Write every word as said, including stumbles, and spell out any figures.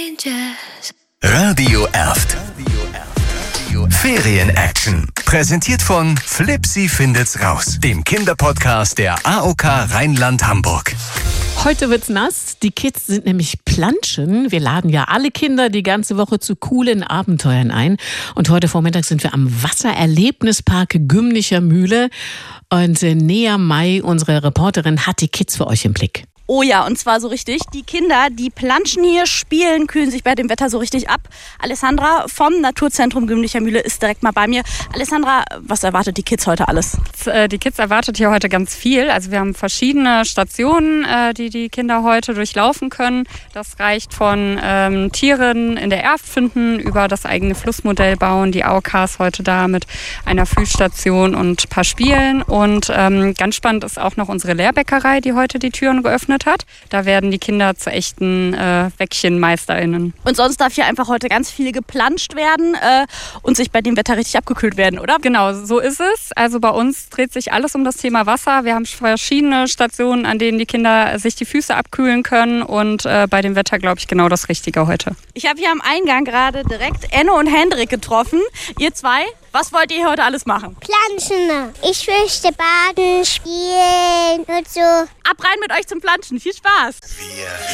Radio Erft. Ferien-Action. Präsentiert von Flipsi findet's raus, dem Kinderpodcast der A O K Rheinland-Hamburg. Heute wird's nass. Die Kids sind nämlich planschen. Wir laden ja alle Kinder die ganze Woche zu coolen Abenteuern ein. Und heute Vormittag sind wir am Wassererlebnispark Gümnicher Mühle. Und Nea May, unsere Reporterin, hat die Kids für euch im Blick. Oh ja, und zwar so richtig. Die Kinder, die planschen hier, spielen, kühlen sich bei dem Wetter so richtig ab. Alessandra vom Naturzentrum Gümnicher Mühle ist direkt mal bei mir. Alessandra, was erwartet die Kids heute alles? Die Kids erwartet hier heute ganz viel. Also wir haben verschiedene Stationen, die die Kinder heute durchlaufen können. Das reicht von ähm, Tieren in der Erft finden, über das eigene Flussmodell bauen. Die A O K ist heute da mit einer Fühlstation und ein paar Spielen. Und ähm, ganz spannend ist auch noch unsere Leerbäckerei, die heute die Türen geöffnet hat. Da werden die Kinder zu echten äh, WäckchenmeisterInnen. Und sonst darf hier einfach heute ganz viel geplanscht werden äh, und sich bei dem Wetter richtig abgekühlt werden, oder? Genau, so ist es. Also bei uns dreht sich alles um das Thema Wasser. Wir haben verschiedene Stationen, an denen die Kinder sich die Füße abkühlen können und äh, bei dem Wetter, glaube ich, genau das Richtige heute. Ich habe hier am Eingang gerade direkt Enno und Hendrik getroffen. Ihr zwei, was wollt ihr heute alles machen? Planschen. Ich möchte baden, spielen und so. Ab rein mit euch zum Planschen. Viel Spaß. Wir